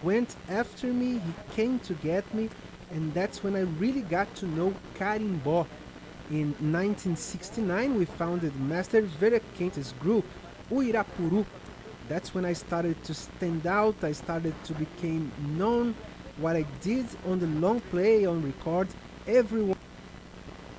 went after me, he came to get me, and that's when I really got to know Carimbó. In 1969, we founded Master Veraquentes group, Uirapuru. That's when I started to stand out, I started to become known. What I did on the long play, on record, everyone